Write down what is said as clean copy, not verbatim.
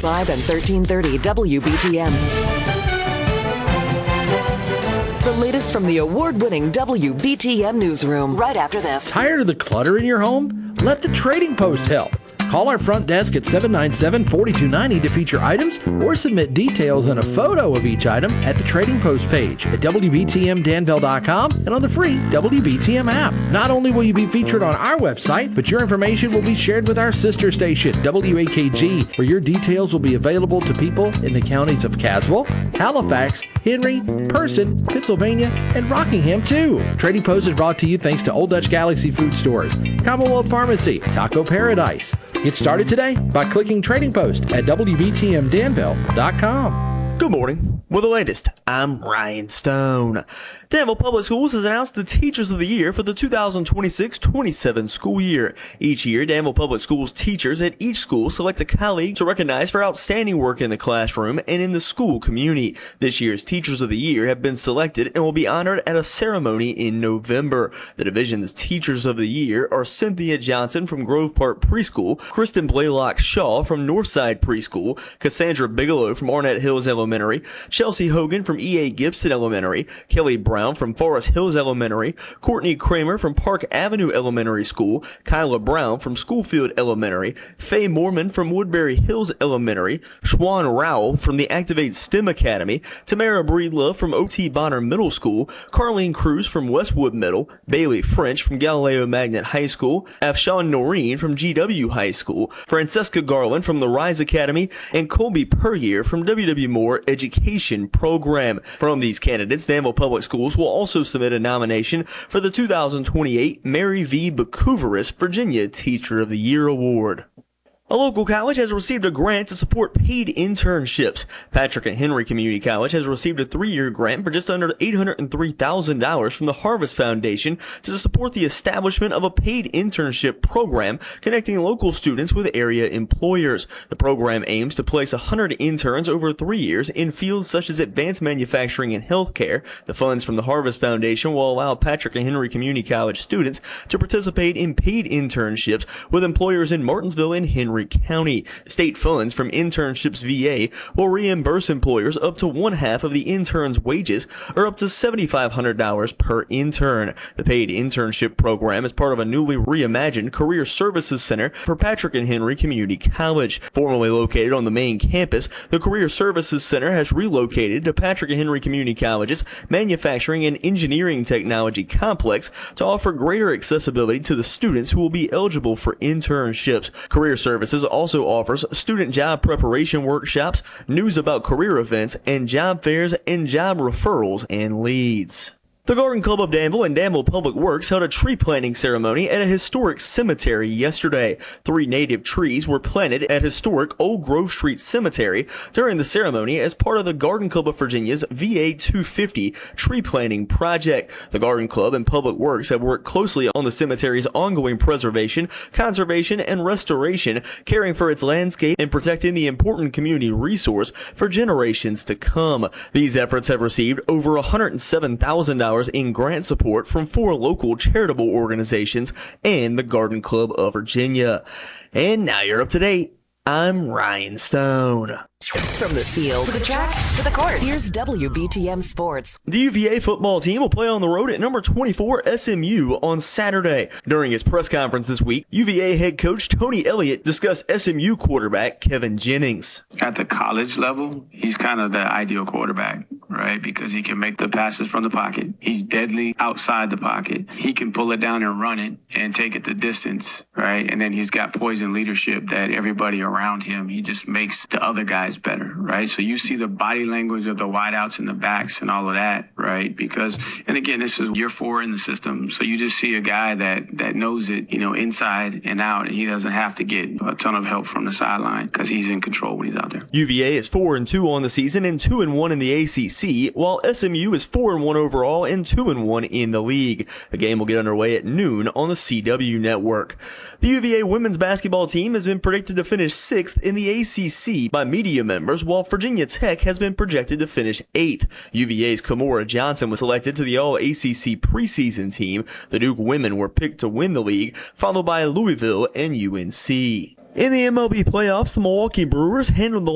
95 and 1330 WBTM. The latest from the award-winning WBTM newsroom right after this. Tired of the clutter in your home? Let the Trading Post help. Call our front desk at 797-4290 to feature items or submit details and a photo of each item at the Trading Post page at WBTMDanville.com and on the free WBTM app. Not only will you be featured on our website, but your information will be shared with our sister station, WAKG, where your details will be available to people in the counties of Caswell, Halifax, Henry, Person, Pennsylvania, and Rockingham, too. Trading Post is brought to you thanks to Old Dutch Galaxy Food Stores, Commonwealth Pharmacy, Taco Paradise. Get started today by clicking Trading Post at WBTMDanville.com. Good morning. With the latest, I'm Ryan Stone. Danville Public Schools has announced the Teachers of the Year for the 2026-27 school year. Each year, Danville Public Schools teachers at each school select a colleague to recognize for outstanding work in the classroom and in the school community. This year's Teachers of the Year have been selected and will be honored at a ceremony in November. The division's Teachers of the Year are Cynthia Johnson from Grove Park Preschool, Kristen Blaylock Shaw from Northside Preschool, Cassandra Bigelow from Arnett Hills Elementary, Chelsea Hogan from E.A. Gibson Elementary, Kelly Brown from Forest Hills Elementary, Courtney Kramer from Park Avenue Elementary School, Kyla Brown from Schoolfield Elementary, Faye Mormon from Woodbury Hills Elementary, Schwan Rowell from the Activate STEM Academy, Tamara Breedlove from O.T. Bonner Middle School, Carlene Cruz from Westwood Middle, Bailey French from Galileo Magnet High School, Afshawn Noreen from GW High School, Francesca Garland from the Rise Academy, and Colby Puryear from W.W. Moore Education Program. From these candidates, Danville Public Schools will also submit a nomination for the 2028 Mary V. Bacouveris Virginia Teacher of the Year Award. A local college has received a grant to support paid internships. Patrick and Henry Community College has received a 3-year grant for just under $803,000 from the Harvest Foundation to support the establishment of a paid internship program connecting local students with area employers. The program aims to place 100 interns over 3 years in fields such as advanced manufacturing and healthcare. The funds from the Harvest Foundation will allow Patrick and Henry Community College students to participate in paid internships with employers in Martinsville and Henry County. State funds from Internships VA will reimburse employers up to 1/2 of the intern's wages, or up to $7,500 per intern. The paid internship program is part of a newly reimagined Career Services Center for Patrick and Henry Community College. Formerly located on the main campus, the Career Services Center has relocated to Patrick and Henry Community College's Manufacturing and Engineering Technology Complex to offer greater accessibility to the students who will be eligible for internships. Career Services also offers student job preparation workshops, news about career events, and job fairs and job referrals and leads. The Garden Club of Danville and Danville Public Works held a tree planting ceremony at a historic cemetery yesterday. 3 native trees were planted at historic Old Grove Street Cemetery during the ceremony as part of the Garden Club of Virginia's VA 250 tree planting project. The Garden Club and Public Works have worked closely on the cemetery's ongoing preservation, conservation, and restoration, caring for its landscape and protecting the important community resource for generations to come. These efforts have received over $107,000 in grant support from 4 local charitable organizations and the Garden Club of Virginia. And now you're up to date. I'm Ryan Stone. From the field to the track to the court, here's WBTM Sports. The UVA football team will play on the road at number 24 SMU on Saturday. During his press conference this week, UVA head coach Tony Elliott discussed SMU quarterback Kevin Jennings. At the college level, he's kind of the ideal quarterback, right? Because he can make the passes from the pocket. He's deadly outside the pocket. He can pull it down and run it and take it the distance, right? And then he's got poise and leadership that everybody around him, he just makes the other guys better, right? So you see the body language of the wideouts and the backs and all of that, right? Because, and again, this is year 4 in the system. So you just see a guy that knows it, inside and out, and he doesn't have to get a ton of help from the sideline because he's in control when he's out there. UVA is 4-2 on the season and 2-1 in the ACC, while SMU is 4-1 overall and 2-1 in the league. The game will get underway at noon on the CW network. The UVA women's basketball team has been predicted to finish 6th in the ACC by media members, while Virginia Tech has been projected to finish 8th. UVA's Kamora Johnson was selected to the All-ACC preseason team. The Duke women were picked to win the league, followed by Louisville and UNC. In the MLB playoffs, the Milwaukee Brewers handled the